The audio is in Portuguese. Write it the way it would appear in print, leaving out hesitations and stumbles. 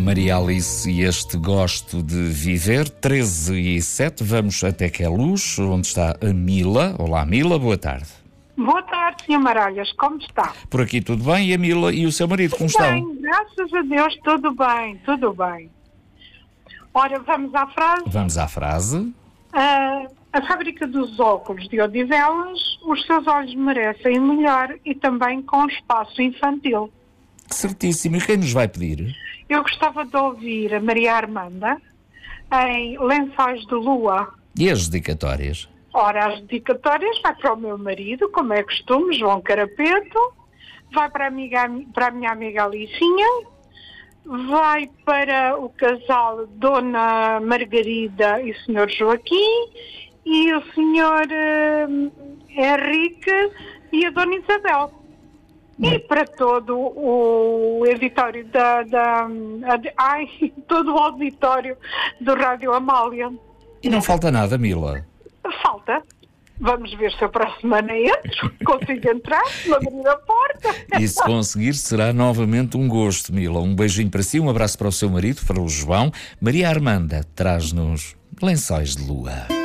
Maria Alice e este Gosto de Viver, 13h07, vamos até Queluz, onde está a Mila. Olá Mila, boa tarde. Boa tarde, Sr. Maralhas, como está? Por aqui tudo bem, e a Mila e o seu marido, como estão? Bem, graças a Deus, tudo bem, tudo bem. Ora, vamos à frase. Vamos à frase. A fábrica dos óculos de Odivelas, os seus olhos merecem melhor e também com espaço infantil. Certíssimo, e quem nos vai pedir? Eu gostava de ouvir a Maria Armanda em Lençóis de Lua. E as dedicatórias? Ora, as dedicatórias vai para o meu marido, como é costume, João Carapeto, vai para a minha amiga Alicinha, vai para o casal Dona Margarida e o Sr. Joaquim, e o Sr. Henrique e a Dona Isabel. E para todo o auditório todo o auditório do Rádio Amália. E não falta nada, Mila? Falta. Vamos ver se eu para a semana entro, consigo entrar, me abrir a porta. E se conseguir, será novamente um gosto, Mila. Um beijinho para si, um abraço para o seu marido, para o João. Maria Armanda traz-nos Lençóis de Lua.